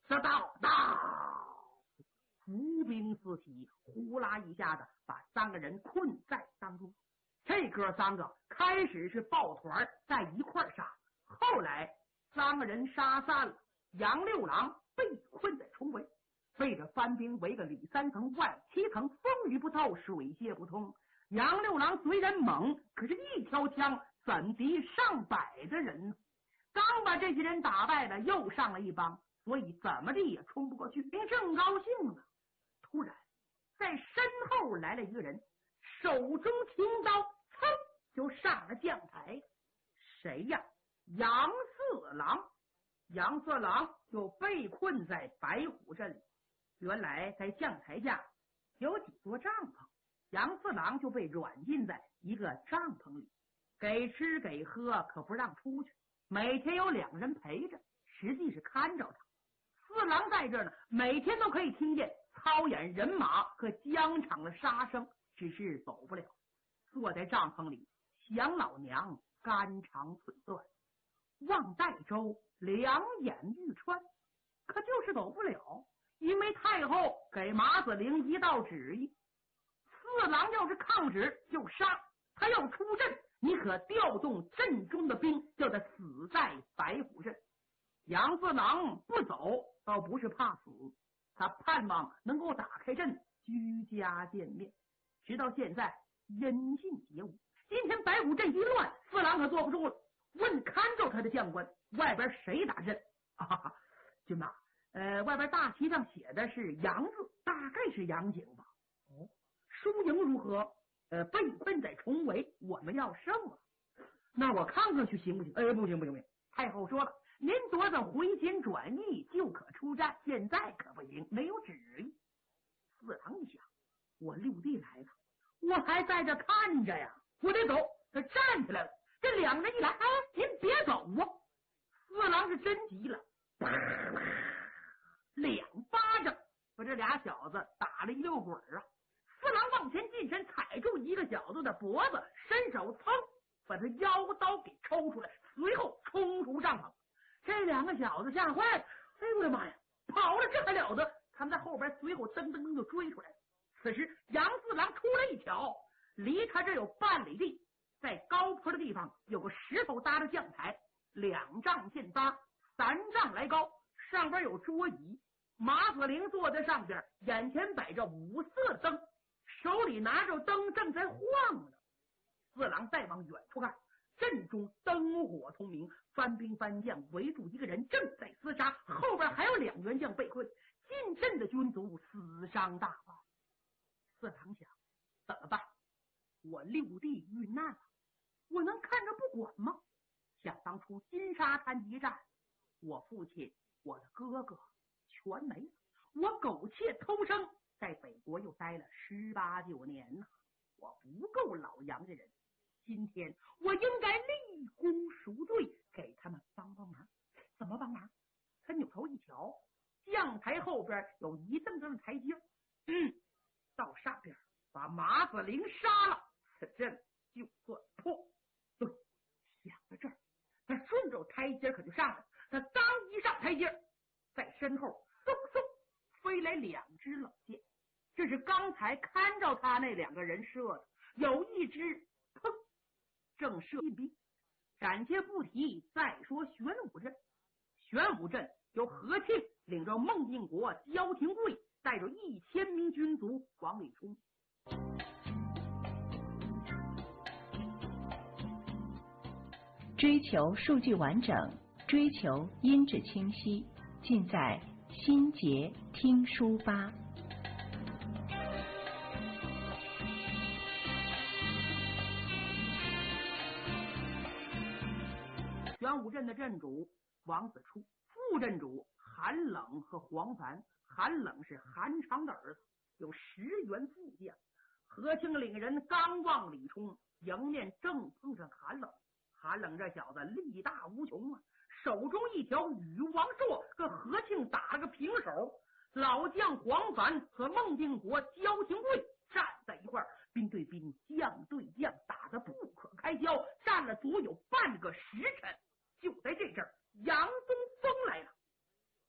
杀到伏兵四起，呼啦一下子把三个人困在当中。这哥三个开始是抱团在一块杀，后来三个人杀散了，杨六郎被困在重围，被这番兵围个里三层外七层，风雨不透，水泄不通。杨六郎虽然猛，可是一条枪怎敌上百的人？刚把这些人打败了，又上了一帮，所以怎么地也冲不过去。兵正高兴呢，突然在身后来了一个人，手中青刀，噌就上了将台。谁呀？杨四郎。杨四郎就被困在白虎镇里。原来在将台下有几座帐篷，杨四郎就被软禁在一个帐篷里，给吃给喝，可不让出去。每天有两人陪着，实际是看着他。四郎在这儿呢，每天都可以听见操演人马和疆场的杀声，只是走不了。坐在帐篷里想老娘肝肠寸断，望岱州两眼欲穿，可就是走不了，因为太后给马子陵一道旨意，四郎要是抗旨就杀，他要出阵，你可调动阵中的兵，叫他死在白虎镇。杨四郎不走，倒不是怕死，他盼望能够打开阵，居家见面。直到现在音信皆无。今天白虎镇一乱，四郎可坐不住了，问看着他的将官，外边谁打阵？军马，外边大旗上写的是杨字，大概是杨景吧。输赢如何？被困在重围，我们要胜了。那我看看去行不行？不行。太后说了，您昨天回心转意就可出战，现在可不行，没有旨意。四郎一想，我六弟来了，我还在这看着呀，我得走。他站起来了，这两人一来，您别走啊！四郎是真急了，两巴掌把这俩小子打了一溜滚啊！四郎往前近身，踩住一个小子的脖子，伸手噌把他腰刀给抽出来，随后冲出帐篷。这两个小子吓坏了，我的妈呀，跑了，这还了得！他们在后边随后噔噔噔就追出来了。此时杨四郎出来一瞧，离他这有半里地，在高坡的地方有个石头搭的将台，2丈见8，3丈来高，上边有桌椅，马子陵坐在上边，眼前摆着5色灯，手里拿着灯正在晃呢。四郎再往远处看，阵中灯火通明，番兵番将围住一个人正在厮杀，后边还有2员将被困，进阵的军卒死伤大半。四郎想，怎么办？我六弟遇难了，我能看着不管吗？想当初金沙滩一战，我父亲我的哥哥全没了，我苟且偷生，在北国又待了18、19年呢，我不够老杨家人，今天我应该立功赎罪，给他们帮帮忙。怎么帮忙？他扭头一瞧，将台后边有一蹬蹬的台阶，到上边把马子陵杀了，此阵就算破。对，想到这儿，他顺着台阶可就上来，他刚一上台阶，在身后嗖嗖飞来2支冷箭，这是刚才看着他那2个人射的，有一支砰正射进兵。暂且不提，再说玄武镇。玄武镇由何庆领着孟定国、焦廷贵带着1000名军卒往里冲。 追求数据完整，追求音质清晰，尽在新杰听书吧。 玄武镇的镇主王子初，副镇主韩冷和黄凡。韩冷是韩昌的儿子，有10员副将。何庆领人刚往里冲，迎面正碰上韩冷。韩冷这小子力大无穷啊，手中一条羽王槊跟何庆打了个平手。老将黄凡和孟定国、焦廷贵